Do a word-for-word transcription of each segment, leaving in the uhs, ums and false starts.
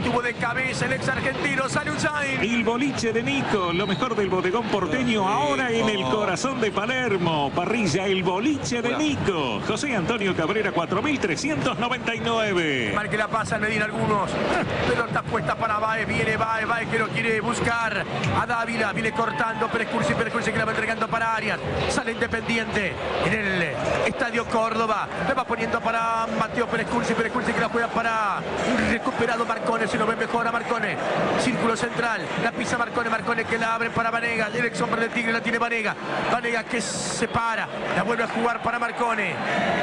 tuvo de cabeza el ex argentino, sale un Zain. El boliche de Nico, lo mejor del bodegón porteño, ahora en el corazón de Palermo. Parrilla El Boliche de Nico. José Antonio Cabrera, cuatro mil trescientos noventa y nueve. Mal que la pasa en Medina algunos. Pelota puesta para Baez, viene Baez, Baez que lo quiere buscar a Dávila, viene cortando Pérez Cursi, Pérez Cursi que la va entregando para Arias. Sale Independiente en el Estadio Córdoba. Le va poniendo para Mateo Pérez Cursi, Pérez Cursi que la juega para recuperado Marcone, se lo ve mejor a Marcone. Círculo central, la pisa Marcone, Marcone que la abre para Vanega, el ex hombre del Tigre la tiene Vanega. Vanega que se para, la vuelve a jugar para Marcone.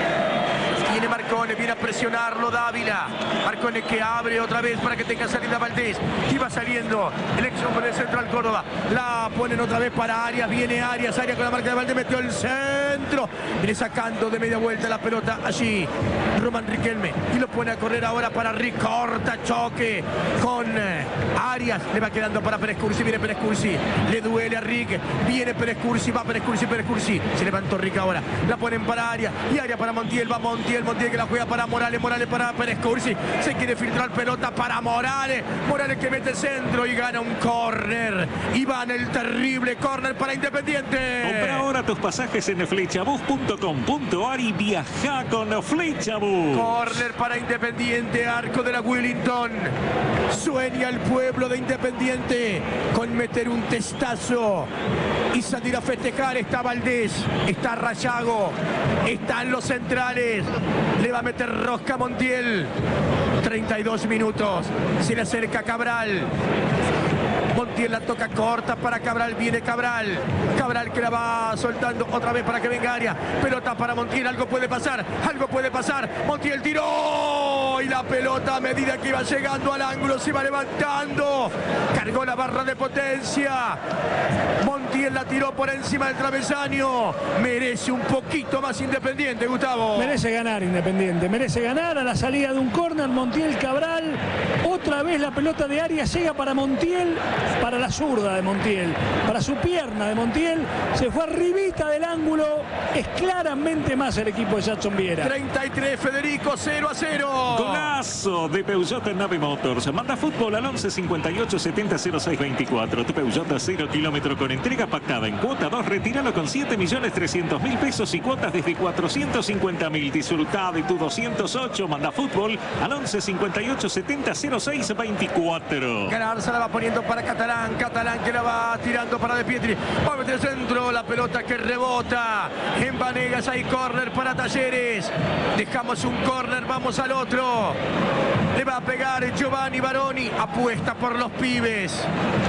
Viene Marcone, viene a presionarlo Dávila. Marcone que abre otra vez para que tenga salida Valdés. Y va saliendo el ex hombre del Central Córdoba. La ponen otra vez para Arias. Viene Arias, Arias con la marca de Valdés, metió el centro. Viene sacando de media vuelta la pelota allí Román Riquelme. Y lo pone a correr ahora para Rick. Corta, choque con Arias. Le va quedando para Pérez Cursi. Viene Pérez Cursi. Le duele a Rick. Viene Pérez Cursi. Va Pérez Cursi, Pérez Cursi. Se levantó Rick ahora. La ponen para Arias. Y Arias para Montiel. Va Montiel. Montiel que la juega para Morales, Morales para Pérez Cursi, se quiere filtrar pelota para Morales, Morales que mete el centro y gana un córner, y van el terrible córner para Independiente. Compra ahora tus pasajes en flechabus punto com punto ar y viaja con Flechabus. Córner para Independiente, arco de la Willington. Sueña el pueblo de Independiente con meter un testazo y salir a festejar. Está Valdés, está Rayago, están los centrales. Le va a meter rosca Montiel. treinta y dos minutos. Se le acerca Cabral. Montiel la toca corta para Cabral, viene Cabral. Cabral que la va soltando otra vez para que venga Arias. Pelota para Montiel, algo puede pasar, algo puede pasar. Montiel tiró y la pelota a medida que iba llegando al ángulo se iba levantando. Cargó la barra de potencia. Montiel la tiró por encima del travesaño. Merece un poquito más Independiente, Gustavo. Merece ganar Independiente, merece ganar a la salida de un córner. Montiel Cabral. Otra vez la pelota de Arias llega para Montiel. Para la zurda de Montiel, para su pierna de Montiel, se fue arribita del ángulo, es claramente más el equipo de Jackson Viera. treinta y tres, Federico, cero a cero. Golazo de Peugeot en Nave Motors. Manda fútbol al once cincuenta y ocho setenta cero seis veinticuatro. Tu Peugeot a cero kilómetro con entrega pactada en cuota dos. Retíralo con siete millones trescientos mil pesos y cuotas desde cuatrocientos cincuenta mil. Disfruta de tu doscientos ocho. Manda fútbol al once cincuenta y ocho setenta cero seis veinticuatro. Garza la va poniendo para Catalán, Catalán que la va tirando para De Pietri, va a meter el centro, la pelota que rebota en Vanegas, hay córner para Talleres, dejamos un córner, vamos al otro, le va a pegar Giovanni Baroni, apuesta por los pibes.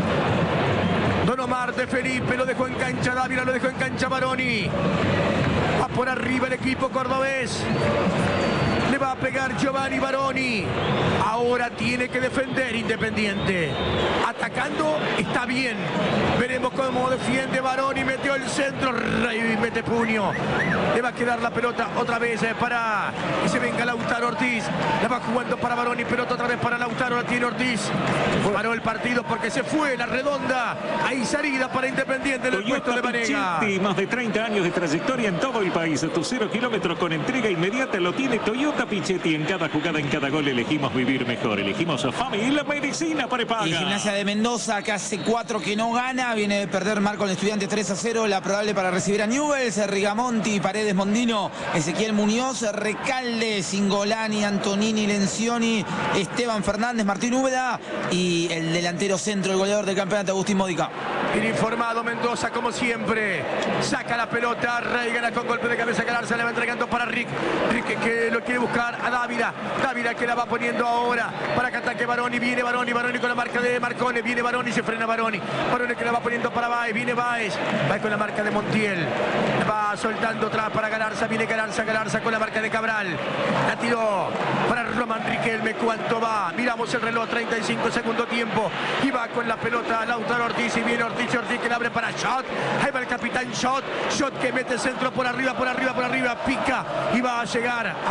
Don Omar de Felipe lo dejó en cancha, Dávila lo dejó en cancha Baroni, va por arriba el equipo cordobés. Le va a pegar Giovanni Baroni. Ahora tiene que defender Independiente. Atacando está bien. Veremos cómo defiende Baroni. Metió el centro. Rey mete puño. Le va a quedar la pelota otra vez para que se venga Lautaro Ortiz. La va jugando para Baroni. Pelota otra vez para Lautaro. La tiene Ortiz. Paró el partido porque se fue la redonda. Hay salida para Independiente en el puesto de Vanega. Más de treinta años de trayectoria en todo el país. Tu cero kilómetros con entrega inmediata lo tiene Toyota Pichetti. En cada jugada, en cada gol elegimos vivir mejor. Elegimos a Fami y la medicina prepaga. Y Gimnasia de Mendoza, que hace cuatro que no gana, viene de perder Marco el Estudiante tres a cero. La probable para recibir a Newell's, Rigamonti, Paredes, Mondino, Ezequiel Muñoz, Recalde, Singolani, Antonini, Lencioni, Esteban Fernández, Martín Úbeda y el delantero centro, el goleador del campeonato, Agustín Modica. Bien informado Mendoza como siempre. Saca la pelota, Rey gana con golpe de cabeza. Galarza le va entregando para Rick. Rick que lo quiere buscar a Dávila. Dávila que la va poniendo ahora para que ataque Baroni. Viene Baroni, Baroni con la marca de Marcone. Viene Baroni, se frena Baroni. Baroni que la va poniendo para Baez. Viene Baez. Baez con la marca de Montiel. Va soltando atrás para Galarza. Viene Galarza, Galarza con la marca de Cabral. La tiró para Román Riquelme. ¿Cuánto va? Miramos el reloj, treinta y cinco segundo tiempo. Y va con la pelota Lautaro Ortiz. Y viene Ortiz, Ortiz que la abre para Schott. Ahí va el capitán Schott. Schott que mete el centro por arriba, por arriba, por arriba. Pica y va a llegar ahora por el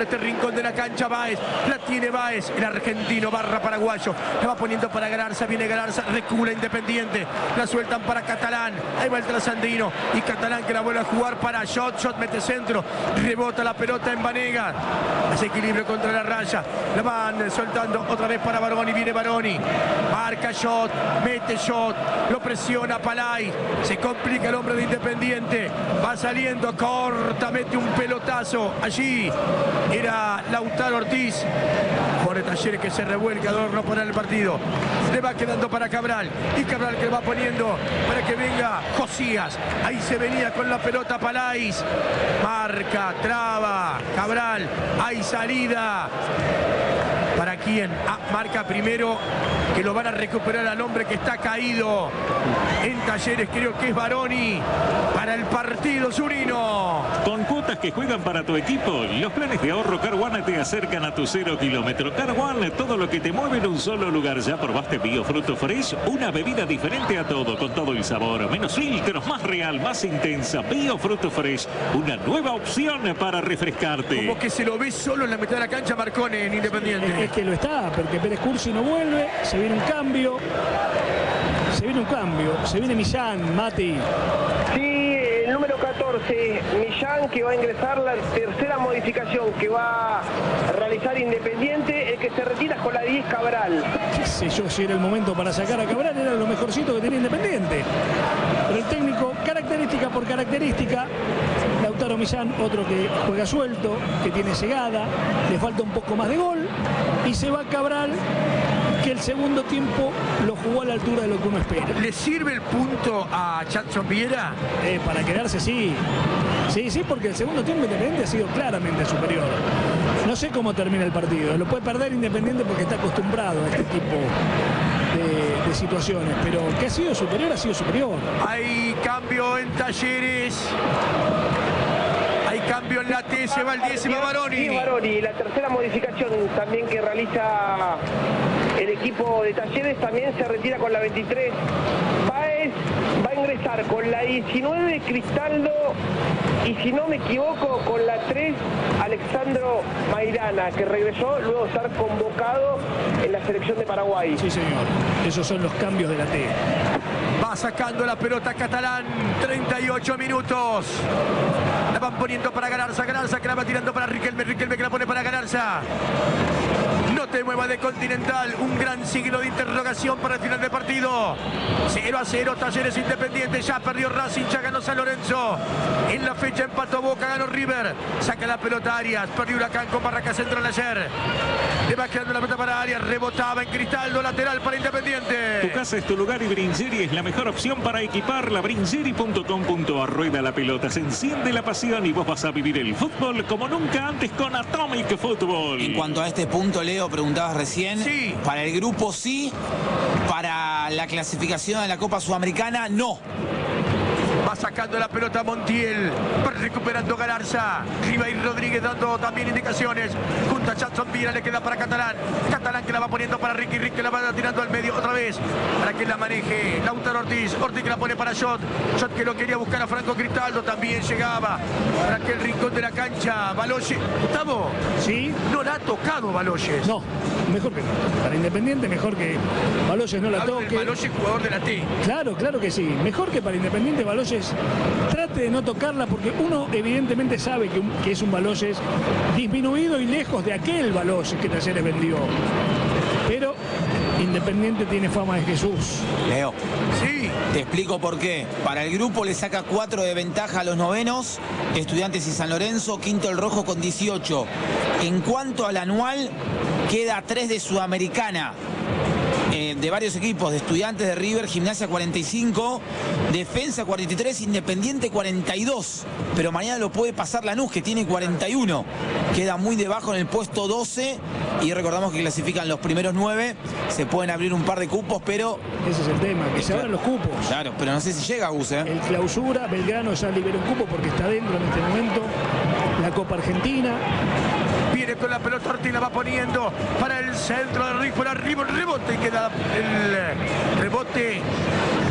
este rincón de la cancha. Báez, la tiene Báez, el argentino barra paraguayo. La va poniendo para Galarza, viene Galarza, recula Independiente. La sueltan para Catalán. Ahí va el trasandino. Y Catalán que la vuelve a jugar para Shot. Shot mete centro. Rebota la pelota en Vanega. Hace equilibrio contra la raya. La van soltando otra vez para Baroni. Viene Baroni. Marca Shot. Mete Shot. Lo presiona Palay. Se complica el hombre de Independiente. Va saliendo. Corta. Mete un pelotazo. Allí era Lautaro Ortiz. Por Talleres que se revuelca. Adorno para el partido. Le va quedando para Cabral. Y Cabral que va poniendo para que venga Josías. Ahí se venía con la pelota Palais. Marca, traba, Cabral. Hay salida. ¿Para quién? Ah, marca primero que lo van a recuperar al hombre que está caído en Talleres. Creo que es Baroni para el partido Zurino. Con cuotas que juegan para tu equipo, los planes de ahorro Car One te acercan a tu cero kilómetro. Car One, todo lo que te mueve en un solo lugar. Ya probaste Biofruto Fresh, una bebida diferente a todo, con todo el sabor, menos filtros, más real, más intensa. Biofruto Fresh, una nueva opción para refrescarte. Como que se lo ve solo en la mitad de la cancha Marcone en Independiente. Es que lo está, porque Pérez Cursi no vuelve, se viene un cambio, se viene un cambio, se viene Millán, Mati. Sí, el número catorce, Millán, que va a ingresar la tercera modificación que va a realizar Independiente. El que se retira con la diez, Cabral. Qué sé yo, si era el momento para sacar a Cabral, era lo mejorcito que tenía Independiente. Pero el técnico, característica por característica, Lautaro Millán, otro que juega suelto, que tiene llegada, le falta un poco más de gol, y se va Cabral, que el segundo tiempo lo jugó a la altura de lo que uno espera. ¿Le sirve el punto a Jadson Viera? Eh, para quedarse, sí. Sí, sí, porque el segundo tiempo Independiente ha sido claramente superior. No sé cómo termina el partido. Lo puede perder Independiente porque está acostumbrado a este tipo de, de situaciones. Pero que ha sido superior, ha sido superior. Hay cambio en Talleres. Hay cambio en la T, se va el diez, se va Baroni. Sí, Baroni. La tercera modificación también que realiza el equipo de Talleres, también se retira con la veintitrés. Báez va a ingresar con la diecinueve, Cristaldo, y si no me equivoco, con la tres, Alexandro Mairana, que regresó luego de estar convocado en la selección de Paraguay. Sí, señor. Esos son los cambios de la T. Va sacando la pelota Catalán, treinta y ocho minutos. La van poniendo para Galarza, Galarza que la va tirando para Riquelme, Riquelme que la pone para Galarza. No te muevas de Continental, un gran signo de interrogación para el final del partido. cero a cero, Talleres Independiente, ya perdió Racing, ya ganó San Lorenzo. En la fecha empató Boca, ganó River. Saca la pelota Arias, perdió Huracán con Barraca Central ayer. Le va quedando la pelota para Arias, rebotaba en Cristaldo, lateral para Independiente. Tu casa es tu lugar y Bringeri es la mejor opción para equiparla. Bringeri punto com punto a r. Rueda la pelota, se enciende la pasión y vos vas a vivir el fútbol como nunca antes con Atomic Football. En cuanto a este punto, Leo, preguntabas recién. Sí. Para el grupo sí, para la clasificación de la Copa Sudamericana no. Va sacando la pelota Montiel, va recuperando Galarza. Ribeiro Rodríguez dando también indicaciones. Junto a Jadson Viera, le queda para Catalán. Catalán que la va poniendo para Ricky. Ricky la va tirando al medio otra vez. Para que la maneje Lautaro Ortiz. Ortiz que la pone para Shot. Shot que lo quería buscar a Franco Cristaldo. También llegaba para aquel rincón de la cancha. Baloyes. Gustavo. ¿Sí? No la ha tocado Baloyes. No, mejor que no. Para Independiente, mejor que Baloyes no la Hablo del toque. Baloyes, jugador de la T. Claro, claro que sí. Mejor que para Independiente Baloyes trate de no tocarla, porque uno evidentemente sabe que, un, que es un Baloyes disminuido y lejos de aquel Baloyes que Talleres vendió. Pero Independiente tiene fama de Jesús. Leo, Sí. te explico por qué. Para el grupo le saca cuatro de ventaja a los novenos, Estudiantes y San Lorenzo, quinto el Rojo con dieciocho. En cuanto al anual, queda tres de Sudamericana. Eh, de varios equipos, de Estudiantes, de River, Gimnasia cuarenta y cinco, Defensa cuarenta y tres, Independiente cuarenta y dos, pero mañana lo puede pasar Lanús, que tiene cuarenta y uno, queda muy debajo en el puesto doce, y recordamos que clasifican los primeros nueve, se pueden abrir un par de cupos, pero... Ese es el tema, que se abran los cupos. Claro, pero no sé si llega, Gus, ¿eh? El clausura, Belgrano ya liberó un cupo porque está dentro en este momento. La Copa Argentina. Viene con la pelota Ortiz, la va poniendo para el centro de River, por arriba el rebote y queda el rebote. La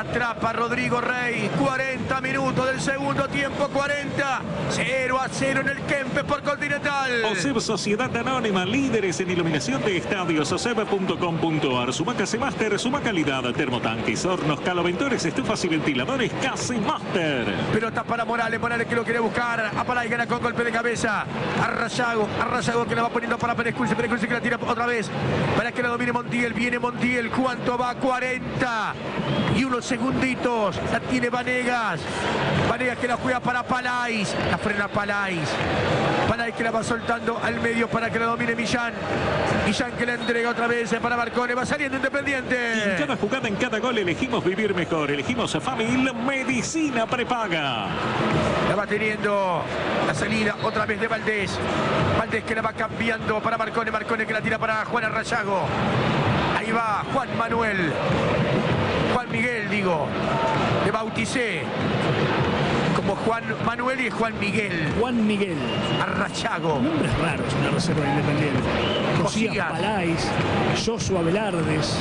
atrapa Rodrigo Rey. cuarenta minutos del segundo tiempo, cuarenta. cero a cero en el Kempes por Continental. OSEB Sociedad Anónima, líderes en iluminación de estadios, oseb punto com punto ar. Sumaca C-Master, suma calidad, termotanques, hornos, caloventores, estufas y ventiladores, Case-Master. Pelota para Morales, Morales que lo quiere buscar. Apalay gana con golpe de cabeza. Arrayago, Arrayago que la va poniendo para Pérez Cursi, Pérez Cursi que la tira otra vez para que la domine Montiel. Viene Montiel, ¿cuánto va? cuarenta y unos segunditos. La tiene Vanegas. Vanegas que la juega para Palais. La frena Palais. Palais que la va soltando al medio para que la domine Millán. Millán que la entrega otra vez para Marcone. Va saliendo Independiente. En cada jugada, en cada gol, elegimos vivir mejor. Elegimos a Famil Medicina Prepaga. La va teniendo la salida otra vez de Valdés. Valdés que la va cambiando para Marcone. Marcone que la tira para Juan Arrayago. Ahí va Juan Manuel. Juan Miguel, digo. Le bauticé como Juan Manuel y Juan Miguel. Juan Miguel. Arrayago. Nombres raros en la reserva de Independiente. Josías Josías. Palais, Joshua Velardes,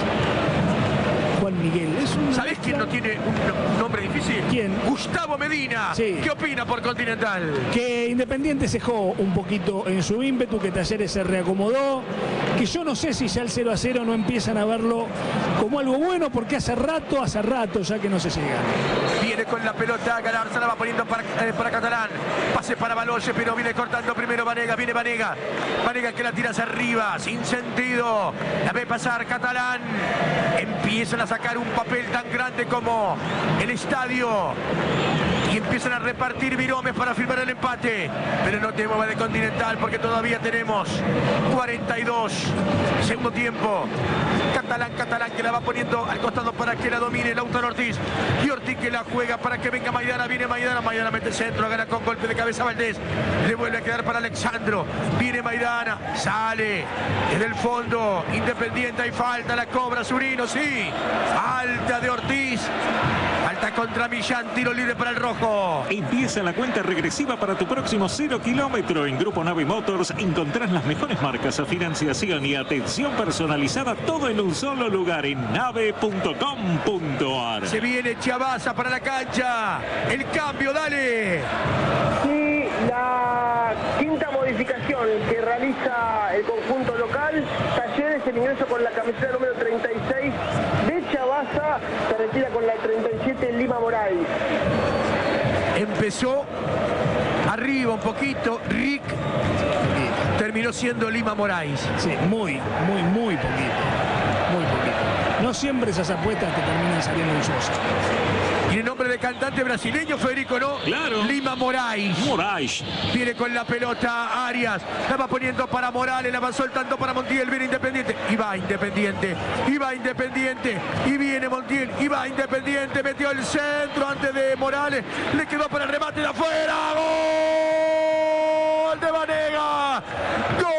Juan Miguel. Es un ¿Sabés quién no tiene un nombre difícil? ¿Quién? Gustavo Medina. Sí. ¿Qué opina por Continental? Que Independiente cejó un poquito en su ímpetu, que Talleres se reacomodó, que yo no sé si ya el cero a cero no empiezan a verlo como algo bueno, porque hace rato, hace rato ya que no se llega. Viene con la pelota, Galarza la va poniendo para, eh, para Catalán. Pase para Baloye, pero viene cortando primero Vanega. Viene Vanega. Vanega que la tira hacia arriba, sin sentido. La ve pasar Catalán. Empiezan a sacar un papel tan grande como el estadio. Y empiezan a repartir viromes para firmar el empate. Pero no te muevas de Continental porque todavía tenemos cuarenta y dos. Segundo tiempo. Catalán, Catalán que la va poniendo al costado para que la domine Lautaro Ortiz. Y Ortiz que la juega para que venga Maidana. Viene Maidana, Maidana mete el centro, gana con golpe de cabeza Valdés. Le vuelve a quedar para Alexandro. Viene Maidana, sale desde el fondo. Independiente, hay falta, la cobra Zurino, sí. Falta de Ortiz. Falta contra Millán, tiro libre para el rojo. Empieza la cuenta regresiva para tu próximo cero kilómetro. En Grupo Nave Motors encontrás las mejores marcas, financiación y atención personalizada, todo en un solo lugar, en nave punto com punto ar. Se viene Chiabaza para la cancha. El cambio, dale. Y la quinta modificación que realiza el conjunto local, Talleres, el ingreso con la camiseta número treinta y seis de Chiabaza, se retira con la treinta y siete Lima Moraes. Empezó arriba un poquito, Rick. Terminó siendo Lima Moraes. Sí, muy, muy, muy poquito. Muy poquito. No siempre esas apuestas que terminan saliendo en sosa. Y el nombre de cantante brasileño, Federico, ¿no? Claro. Lima Moraes. Moraes. Viene con la pelota Arias. La va poniendo para Morales. La va soltando para Montiel. Viene Independiente. Y va Independiente. Y va Independiente. Y viene Montiel. Y va Independiente. Metió el centro antes de Morales. Le quedó para el remate de afuera. ¡Gol de Vanega! ¡Gol!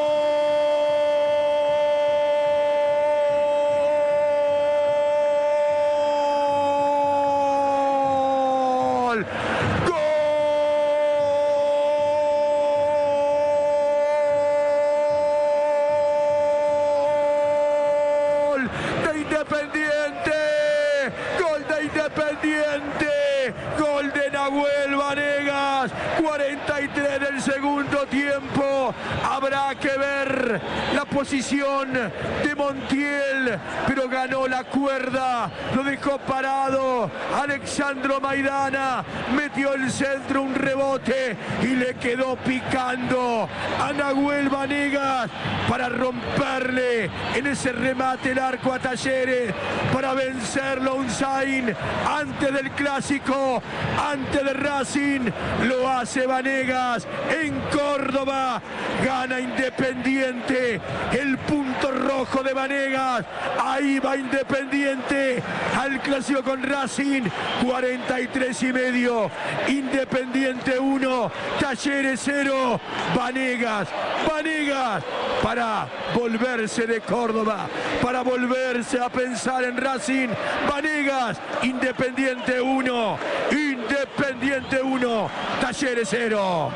Gol de Nahuel Vanegas, cuarenta y tres del segundo tiempo. Habrá que ver la posición de Montiel, pero ganó la cuerda, lo dejó parado. Alexandro Maidana metió el centro, un rebote y le quedó picando a Nahuel Vanegas para romperle en ese remate el arco a Talleres, para vencerlo un Zain antes del clásico, antes de Racing. Lo hace Vanegas en Córdoba, gana Independiente, el punto rojo de Vanegas. Ahí va Independiente al clásico con Racing, cuarenta y tres y medio, Independiente uno, Talleres cero. Vanegas, Vanegas para volverse de Córdoba, para volverse a pensar en Racing. Vanegas, Independiente uno, Independiente uno, Talleres cero.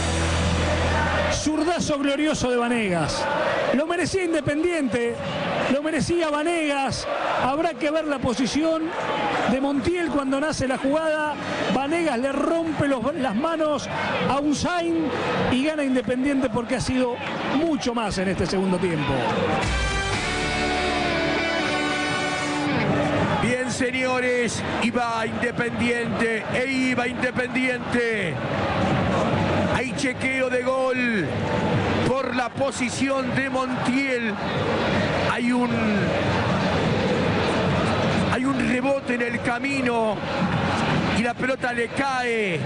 Zurdazo glorioso de Vanegas. Lo merecía Independiente. lo merecía Vanegas. Habrá que ver la posición de Montiel cuando nace la jugada. Vanegas le rompe los, las manos a Usain y gana Independiente porque ha sido mucho más en este segundo tiempo. Bien, señores, iba Independiente, e iba Independiente. Hay chequeo de gol por la posición de Montiel. Hay un, hay un rebote en el camino y la pelota le cae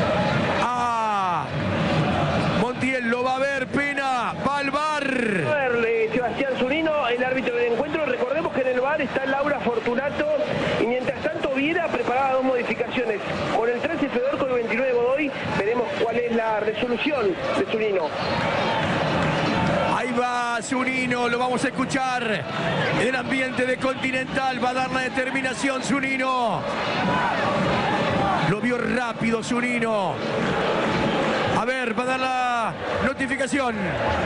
a Montiel. Lo va a ver, pena, va al V A R. A ver, Sebastián Zunino, el árbitro del encuentro. Recordemos que en el V A R está Laura Fortunato y mientras tanto Viera preparaba dos modificaciones. Con el trece Fedor, con el veintinueve Godoy, veremos cuál es la resolución de Zunino. Ahí va Zunino, lo vamos a escuchar en el ambiente de Continental. Va a dar la determinación Zunino. Lo vio rápido Zunino. A ver, va a dar la notificación.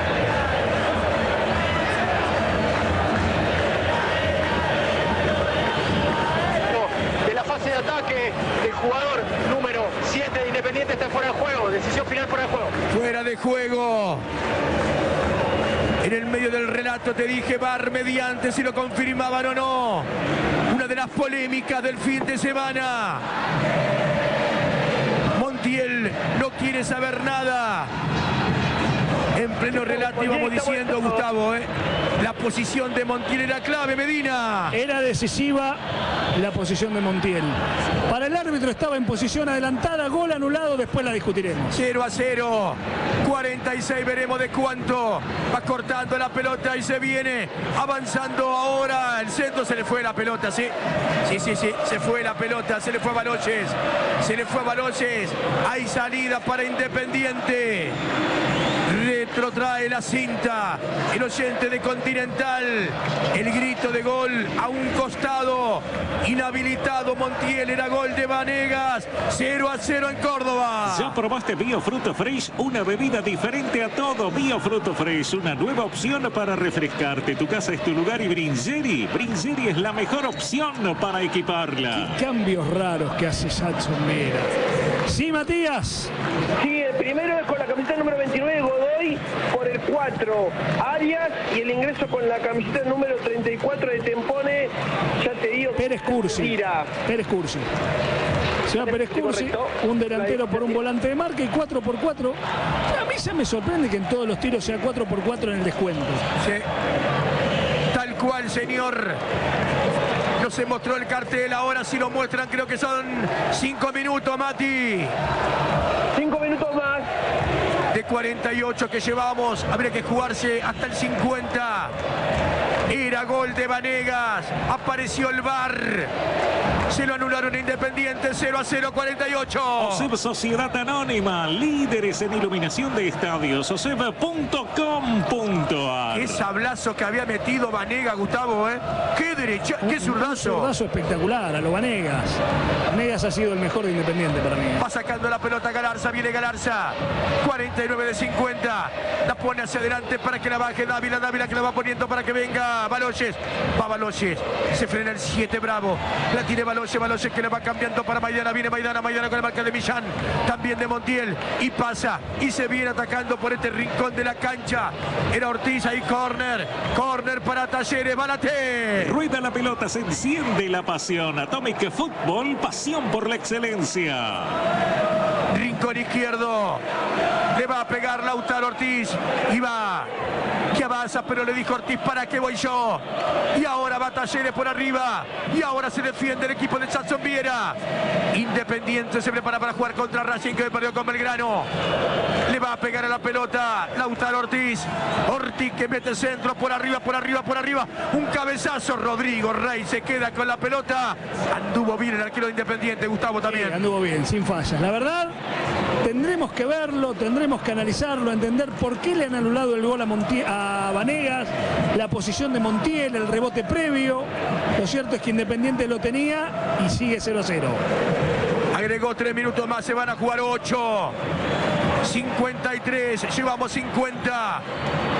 De la fase de ataque, el jugador número siete de Independiente está fuera de juego. Decisión final fuera de juego. Fuera de juego. En el medio del relato te dije V A R mediante si lo confirmaban o no. Una de las polémicas del fin de semana. Montiel no quiere saber nada. En pleno relato íbamos diciendo, Gustavo, ¿eh? La posición de Montiel era clave, Medina. Era decisiva la posición de Montiel. Para el árbitro estaba en posición adelantada, gol anulado, después la discutiremos. cero a cero, cuarenta y seis, veremos de cuánto. Va cortando la pelota y se viene avanzando ahora. El centro, se le fue la pelota, sí. Sí, sí, sí, se fue la pelota, se le fue a Baloyes. Se le fue a Baloyes. Hay salida para Independiente. Retrotrae la cinta el oyente de Continental. El grito de gol a un costado. Inhabilitado Montiel, era gol de Vanegas. cero a cero en Córdoba. ¿Ya probaste Biofruto Fresh? Una bebida diferente a todo. Biofruto Fresh, una nueva opción para refrescarte. Tu casa es tu lugar y Brinzeri. Brinzeri es la mejor opción para equiparla. Qué cambios raros que hace Jadson Mera. Sí, Matías. Sí, el primero es con la camiseta número veintinueve, Godoy, por el cuatro, Arias, y el ingreso con la camiseta número treinta y cuatro de Tempone, ya te digo, Pérez Cursi. tira. Pérez Cursi. Se va Pérez Cursi, Correcto. un delantero por un volante de marca y cuatro por cuatro. A mí se me sorprende que en todos los tiros sea cuatro por cuatro en el descuento. Sí. Tal cual, señor. No se mostró el cartel, ahora sí lo muestran, creo que son cinco minutos, Mati. Cinco minutos más. De cuarenta y ocho que llevamos, habría que jugarse hasta el cincuenta. Era gol de Vanegas, apareció el V A R. Se lo anularon a Independiente, cero a cero, cuarenta y ocho. OSEB Sociedad Anónima, líderes en iluminación de estadios, oseb punto com punto a r. Qué sablazo que había metido Vanegas, Gustavo, ¿eh? Qué derecha, qué zurdazo. Un zurdazo espectacular a lo Vanegas. Vanegas ha sido el mejor de Independiente para mí. Va sacando la pelota Galarza, viene Galarza. cuarenta y nueve de cincuenta. La pone hacia adelante para que la baje Dávila. Dávila que la va poniendo para que venga Baloyes. Va Baloyes. Se frena el siete, Bravo. La tiene Baloyes. Baloyes que le va cambiando para Maidana. Viene Maidana. Maidana con la marca de Millán. También de Montiel. Y pasa. Y se viene atacando por este rincón de la cancha. Era Ortiz ahí. Corner. Corner para Talleres. Balate. Rueda la pelota, se enciende la pasión. Atomic Fútbol, pasión por la excelencia. Rincón izquierdo. Le va a pegar Lautaro Ortiz. Y va. Que avanza, pero le dijo Ortiz, ¿para qué voy yo? Y ahora va Talleres por arriba. Y ahora se defiende el equipo de Jadson Viera. Independiente se prepara para jugar contra Racing, que perdió con Belgrano. Le va a pegar a la pelota Lautaro Ortiz. Ortiz que mete centro por arriba, por arriba, por arriba. Un cabezazo. Rodrigo Rey se queda con la pelota. Anduvo bien el arquero de Independiente, Gustavo también. Sí, anduvo bien, sin fallas. La verdad, tendremos que verlo, tendremos que analizarlo, entender por qué le han anulado el gol a, Montiel, a Vanegas, la posición de Montiel, el rebote previo. Lo cierto es que Independiente lo tenía y sigue cero a cero. Agregó tres minutos más, se van a jugar ocho. cincuenta y tres, llevamos cincuenta.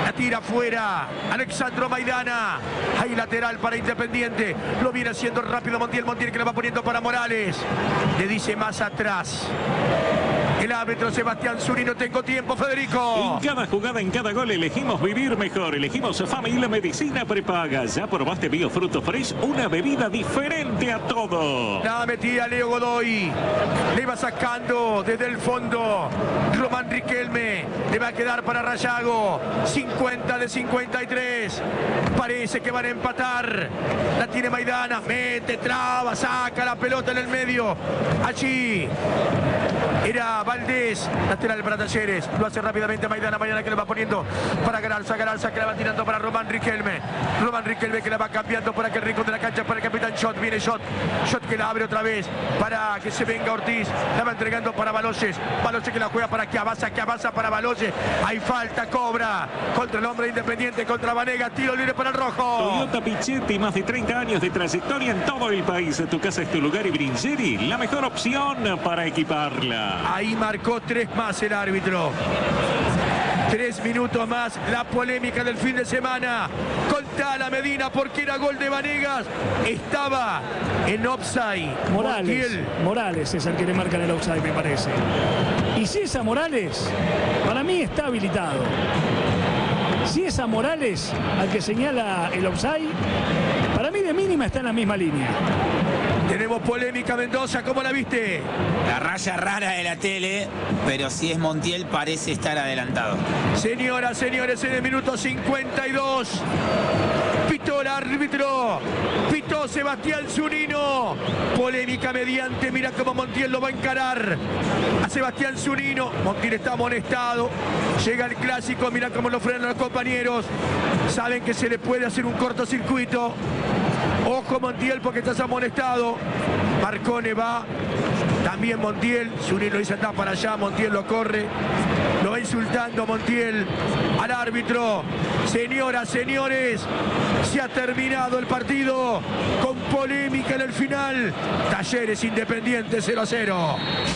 La tira afuera. Alexandro Maidana. Ahí lateral para Independiente. Lo viene haciendo rápido Montiel. Montiel que le va poniendo para Morales. Le dice más atrás. El árbitro Sebastián Zuri, no tengo tiempo, Federico. En cada jugada, en cada gol, elegimos vivir mejor. Elegimos Familia Medicina Prepaga. ¿Ya probaste Biofruto Fresh? Una bebida diferente a todo. La metía Leo Godoy. Le va sacando desde el fondo. Román Riquelme. Le va a quedar para Rayago. cincuenta de cincuenta y tres. Parece que van a empatar. La tiene Maidana. Mete, traba, saca la pelota en el medio. Allí era Valdés, lateral para Talleres. Lo hace rápidamente Maidana. Maidana que le va poniendo para Garalza. Garalza que la va tirando para Román Riquelme. Román Riquelme que la va cambiando por aquel rincón de la cancha para el capitán Shot. Viene Shot. Shot que la abre otra vez para que se venga Ortiz. La va entregando para Baloyes. Baloyes que la juega para que avanza, que avanza para Baloyes. Hay falta, cobra contra el hombre Independiente, contra Vanega. Tiro libre para el rojo. Toyota Pichetti, más de treinta años de trayectoria en todo el país. Tu casa es tu lugar y Bringeri, la mejor opción para equiparla. Ahí marcó tres más el árbitro. Tres minutos más, la polémica del fin de semana. Contala Medina porque era gol de Vanegas. Estaba en offside. Morales, Montiel. Morales es el que le marcan el offside, me parece. Y si es a Morales, para mí está habilitado. Si es a Morales al que señala el offside, para mí de mínima está en la misma línea. Tenemos polémica, Mendoza, ¿cómo la viste? La raya rara de la tele, pero si es Montiel parece estar adelantado. Señoras, señores, en el minuto cincuenta y dos. Pitó el árbitro. Pitó Sebastián Zunino. Polémica mediante. Mira cómo Montiel lo va a encarar. A Sebastián Zunino. Montiel está amonestado. Llega el clásico. Mira cómo lo frenan los compañeros. Saben que se le puede hacer un cortocircuito. Ojo Montiel porque estás amonestado. Marcone va. También Montiel. Zunino dice anda para allá. Montiel lo corre. Lo va insultando Montiel al árbitro. Señoras, señores, se ha terminado el partido con polémica en el final. Talleres Independiente cero a cero.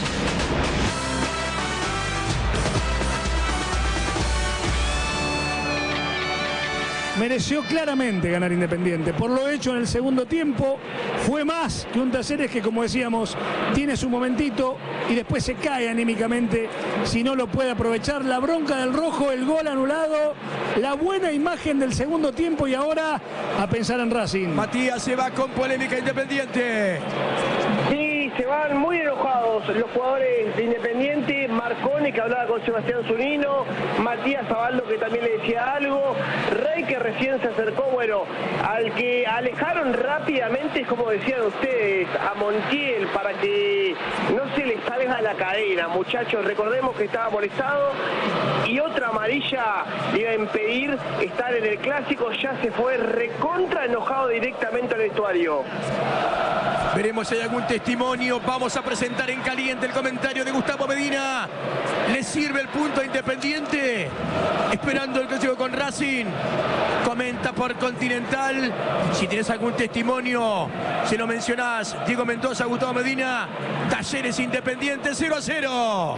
Mereció claramente ganar Independiente. Por lo hecho en el segundo tiempo, fue más que un Talleres que, como decíamos, tiene su momentito y después se cae anímicamente si no lo puede aprovechar. La bronca del rojo, el gol anulado, la buena imagen del segundo tiempo y ahora a pensar en Racing. Matías se va con polémica Independiente. Sí, se van muy enojados los jugadores de Independiente. Marcone que hablaba con Sebastián Zunino, Matías Zabaldo que también le decía algo, Rey que recién se acercó, bueno, al que alejaron rápidamente, como decían ustedes, a Montiel para que no se le salga la cadena, muchachos. Recordemos que estaba molestado y otra amarilla le iba a impedir estar en el clásico. Ya se fue recontra enojado directamente al vestuario. Veremos si hay algún testimonio. Vamos a presentar en caliente el comentario de Gustavo Medina. ¿Le sirve el punto a Independiente? Esperando el clásico con Racing. Comenta por Continental. Si tienes algún testimonio, si lo mencionás. Diego Mendoza, Gustavo Medina. Talleres Independiente cero a cero.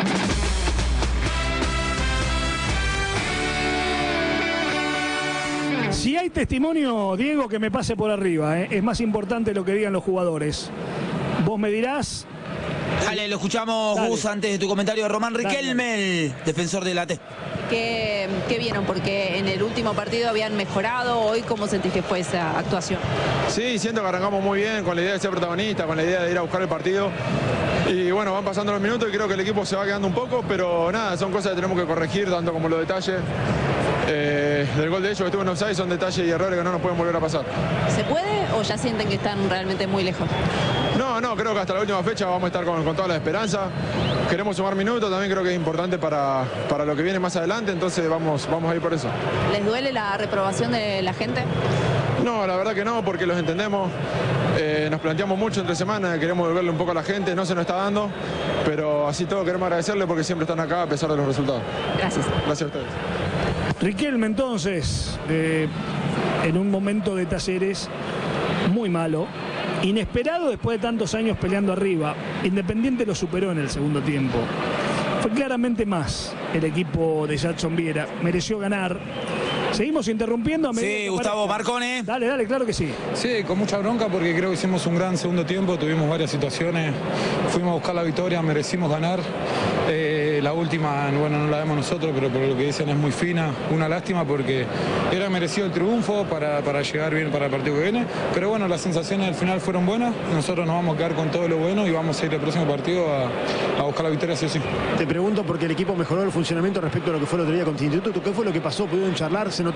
Si hay testimonio, Diego, que me pase por arriba, ¿eh? Es más importante lo que digan los jugadores. Vos me dirás. Dale, lo escuchamos, Dale. Gus, antes de tu comentario de Román Riquelme, el defensor de la T. ¿Qué, ¿Qué vieron? Porque en el último partido habían mejorado. Hoy, ¿cómo sentís que fue esa actuación? Sí, siento que arrancamos muy bien con la idea de ser protagonista, con la idea de ir a buscar el partido. Y bueno, van pasando los minutos y creo que el equipo se va quedando un poco, pero nada, son cosas que tenemos que corregir, tanto como los detalles. Eh, del gol de ellos que estuvo en offside son detalles y errores que no nos pueden volver a pasar. ¿Se puede o ya sienten que están realmente muy lejos? No, no, creo que hasta la última fecha vamos a estar con, con toda la esperanza. Queremos sumar minutos, también creo que es importante para, para lo que viene más adelante, entonces vamos, vamos a ir por eso. ¿Les duele la reprobación de la gente? No, la verdad que no, porque los entendemos. Eh, nos planteamos mucho entre semanas, queremos devolverle un poco a la gente, no se nos está dando, pero así todo queremos agradecerle porque siempre están acá a pesar de los resultados. Gracias. Gracias a ustedes. Riquelme entonces, eh, en un momento de Talleres muy malo, inesperado después de tantos años peleando arriba. Independiente lo superó en el segundo tiempo. Fue claramente más el equipo de Jadson Viera, mereció ganar. Seguimos interrumpiendo a medida Sí, que Gustavo aparezca. Marcone. Dale, dale, claro que sí. Sí, con mucha bronca porque creo que hicimos un gran segundo tiempo, tuvimos varias situaciones, fuimos a buscar la victoria, merecimos ganar. Eh, la última, bueno, no la vemos nosotros, pero por lo que dicen es muy fina. Una lástima porque era merecido el triunfo para, para llegar bien para el partido que viene. Pero bueno, las sensaciones al final fueron buenas. Nosotros nos vamos a quedar con todo lo bueno y vamos a ir al próximo partido a, a buscar la victoria sí o sí. Te pregunto porque el equipo mejoró el funcionamiento respecto a lo que fue el otro día con Instituto. ¿Qué fue lo que pasó? ¿Pudieron charlar? ¿Se notó